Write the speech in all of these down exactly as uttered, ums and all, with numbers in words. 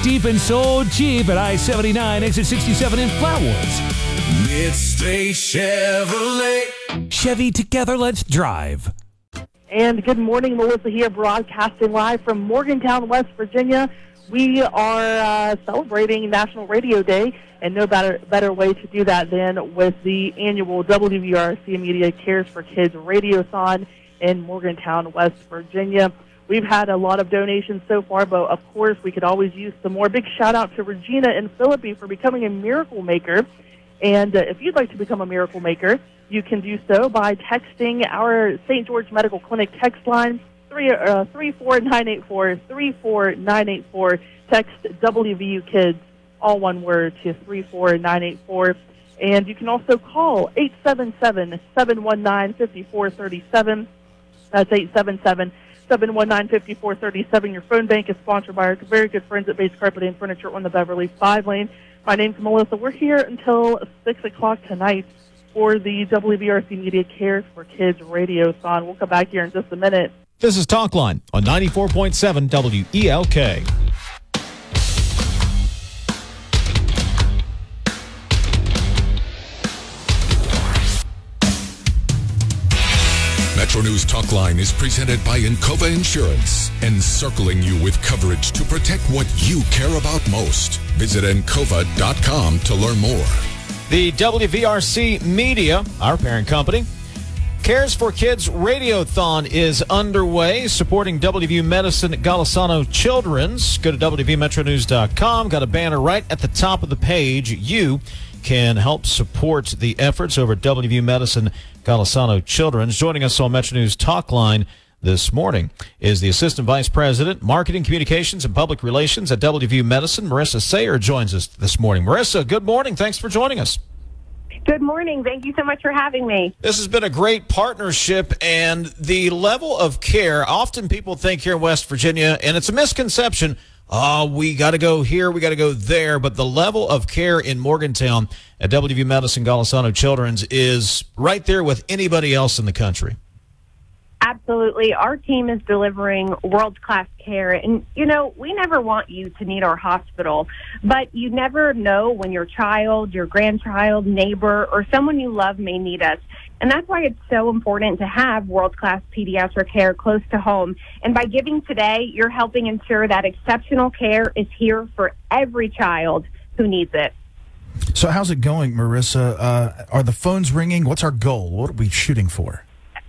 Deep and so cheap at I seventy-nine, exit sixty-seven in Flatwoods. Midstate Chevrolet. Chevy, together, let's drive. And good morning, Melissa here, broadcasting live from Morgantown, West Virginia. We are uh, celebrating National Radio Day, and no better better way to do that than with the annual W V R C Media Cares for Kids Radiothon in Morgantown, West Virginia. We've had a lot of donations so far, but of course we could always use some more. Big shout out to Regina and Philippi for becoming a miracle maker. And uh, if you'd like to become a miracle maker, you can do so by texting our Saint George Medical Clinic text line, three four nine eight four, three four nine eight four. Text W V U Kids, all one word, to three four nine eight four. And you can also call eight seven seven, seven one nine, five four three seven. That's eight seven seven, seven one nine, five four three seven. Your phone bank is sponsored by our very good friends at Base Carpet and Furniture on the Beverly five lane. My name's Melissa. We're here until six o'clock tonight for the W V R C Media Cares for Kids Radiothon. We'll come back here in just a minute. This is Talkline on ninety-four point seven W E L K. Metro News Talkline is presented by Encova Insurance, encircling you with coverage to protect what you care about most. Visit encova dot com to learn more. The W V R C Media, our parent company, Cares for Kids Radiothon is underway, supporting W V U Medicine at Golisano Children's. Go to W V metro news dot com. Got a banner right at the top of the page. You can help support the efforts over at W V U Medicine Golisano Children's. Joining us on Metro News Talkline this morning is the Assistant Vice President, Marketing, Communications, and Public Relations at W V U Medicine. Marissa Sayer joins us this morning. Marissa, good morning. Thanks for joining us. Good morning. Thank you so much for having me. This has been a great partnership, and the level of care, often people think here in West Virginia, and it's a misconception, oh, we got to go here, we got to go there, but the level of care in Morgantown at W V U Medicine Golisano Children's is right there with anybody else in the country. Absolutely. Our team is delivering world-class care. And, you know, we never want you to need our hospital, but you never know when your child, your grandchild, neighbor, or someone you love may need us. And that's why it's so important to have world-class pediatric care close to home. And by giving today, you're helping ensure that exceptional care is here for every child who needs it. So how's it going, Marissa? Uh, are the phones ringing? What's our goal? What are we shooting for?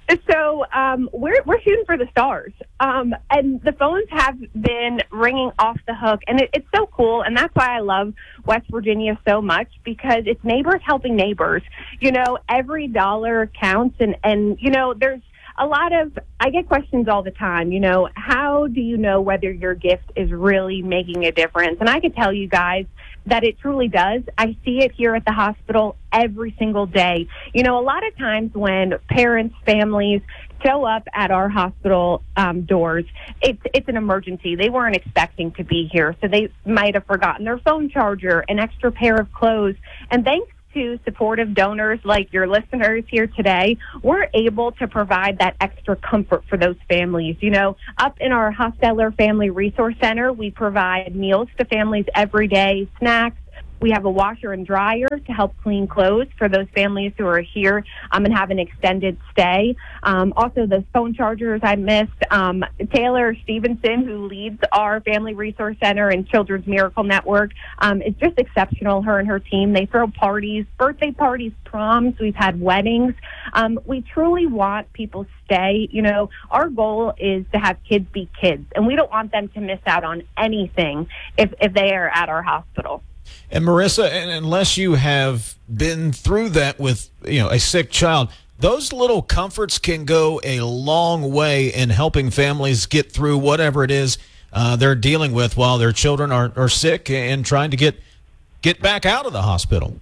So um, we're we're shooting for the stars, um, and the phones have been ringing off the hook, and it, it's so cool, and that's why I love West Virginia so much, because it's neighbors helping neighbors. You know, every dollar counts, and, and you know, there's a lot of, I get questions all the time, you know, how do you know whether your gift is really making a difference? And I can tell you guys that it truly does. I see it here at the hospital every single day. You know, a lot of times when parents, families show up at our hospital um, doors, it's it's an emergency. They weren't expecting to be here, so they might have forgotten their phone charger, an extra pair of clothes, and thanks to supportive donors like your listeners here today, we're able to provide that extra comfort for those families. You know, up in our Hosteller Family Resource Center, we provide meals to families every day, snacks. We have a washer and dryer to help clean clothes for those families who are here um, and have an extended stay. Um, also, those phone chargers I missed. Um, Taylor Stevenson, who leads our Family Resource Center and Children's Miracle Network, um, is just exceptional. Her and her team, they throw parties, birthday parties, proms. We've had weddings. Um, we truly want people to stay. You know, our goal is to have kids be kids, and we don't want them to miss out on anything if, if they are at our hospital. And Marissa, unless you have been through that with, you know, a sick child, those little comforts can go a long way in helping families get through whatever it is uh, they're dealing with while their children are, are sick and trying to get get back out of the hospital.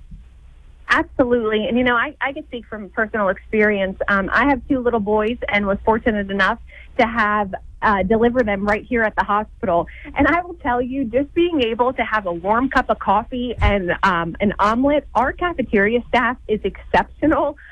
Absolutely. And, you know, I, I can speak from personal experience. Um, I have two little boys and was fortunate enough to have uh, deliver them right here at the hospital. And I will tell you, just being able to have a warm cup of coffee and um, an omelet, our cafeteria staff is exceptional.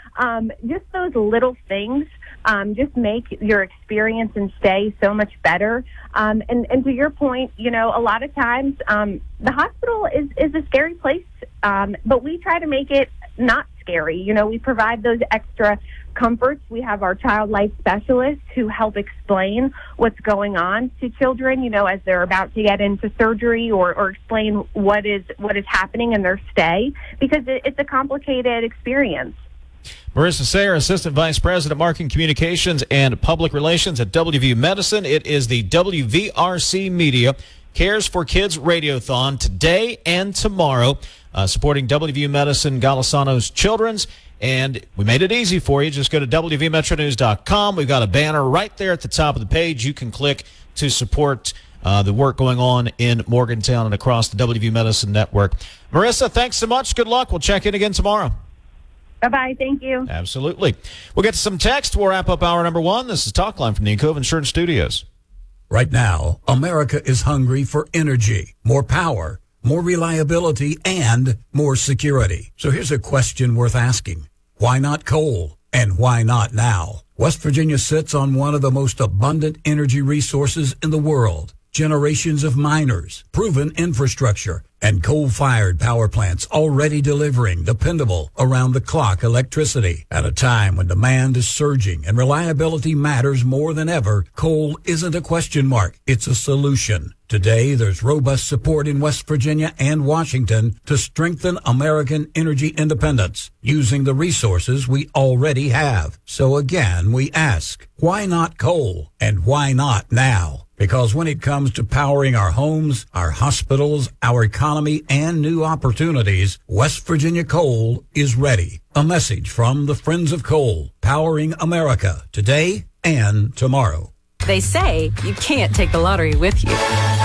Um, just those little things um, just make your experience and stay so much better. Um, and, and to your point, you know, a lot of times um, the hospital is, is a scary place, um, but we try to make it not scary. You know, we provide those extra comforts. We have our child life specialists who help explain what's going on to children, you know, as they're about to get into surgery, or, or explain what is what is happening in their stay, because it, it's a complicated experience. Marissa Sayer, Assistant Vice President, Marketing Communications and Public Relations at W V U Medicine. It is the W V R C Media Cares for Kids Radiothon today and tomorrow, uh, supporting W V U Medicine Golisano's Children's. And we made it easy for you. Just go to W V metro news dot com. We've got a banner right there at the top of the page. You can click to support uh, the work going on in Morgantown and across the W V U Medicine Network. Marissa, thanks so much. Good luck. We'll check in again tomorrow. Bye-bye. Thank you. Absolutely. We'll get to some text. We'll wrap up hour number one. This is Talkline from the Encova Insurance Studios. Right now, America is hungry for energy, more power, more reliability, and more security. So here's a question worth asking. Why not coal? And why not now? West Virginia sits on one of the most abundant energy resources in the world. Generations of miners, proven infrastructure, and coal-fired power plants already delivering dependable, around-the-clock electricity. At a time when demand is surging and reliability matters more than ever, coal isn't a question mark, it's a solution. Today, there's robust support in West Virginia and Washington to strengthen American energy independence using the resources we already have. So again, we ask, why not coal? And why not now? Because when it comes to powering our homes, our hospitals, our economy, and new opportunities, West Virginia Coal is ready. A message from the Friends of Coal, powering America today and tomorrow. They say you can't take the lottery with you.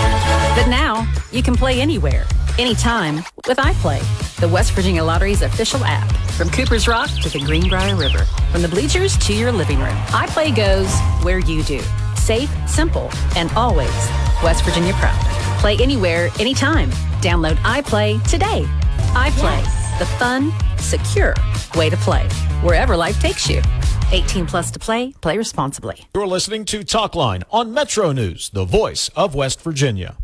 But now, you can play anywhere, anytime with iPlay, the West Virginia Lottery's official app. From Cooper's Rock to the Greenbrier River, from the bleachers to your living room, iPlay goes where you do. Safe, simple, and always West Virginia proud. Play anywhere, anytime. Download iPlay today. iPlay, yes. The fun, secure way to play, wherever life takes you. eighteen plus to play. Play responsibly. You're listening to Talkline on Metro News, the voice of West Virginia.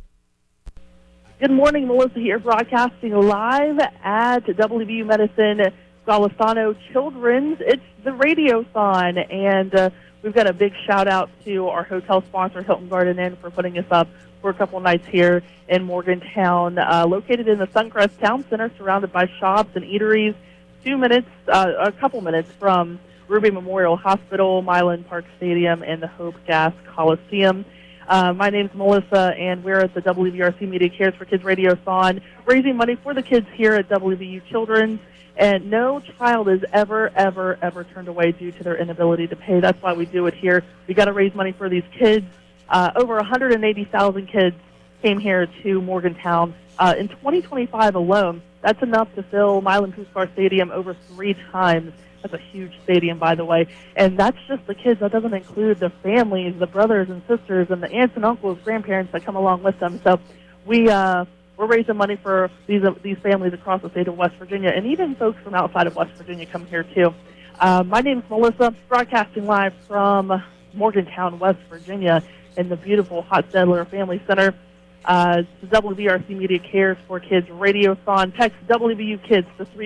Good morning, Melissa here, broadcasting live at W V U Medicine Golisano Children's. It's the Radiothon, and uh, we've got a big shout-out to our hotel sponsor, Hilton Garden Inn, for putting us up for a couple nights here in Morgantown, uh, located in the Suncrest Town Center, surrounded by shops and eateries, two minutes, uh, a couple minutes from Ruby Memorial Hospital, Milan Park Stadium, and the Hope Gas Coliseum. Uh, my name's Melissa, and we're at the W V R C Media Cares for Kids Radiothon, raising money for the kids here at W V U Children's. And no child is ever, ever, ever turned away due to their inability to pay. That's why we do it here. We got to raise money for these kids. Uh, over one hundred eighty thousand kids came here to Morgantown. Uh, in twenty twenty-five alone, that's enough to fill Milan Park Stadium over three times. That's a huge stadium, by the way. And that's just the kids. That doesn't include the families, the brothers and sisters, and the aunts and uncles, grandparents that come along with them. So we, uh, we're raising money for these uh, these families across the state of West Virginia, and even folks from outside of West Virginia come here, too. Uh, my name is Melissa, broadcasting live from Morgantown, West Virginia, in the beautiful Hostetler Family Center. Uh, the W V R C Media Cares for Kids Radiothon. Text W V U Kids to three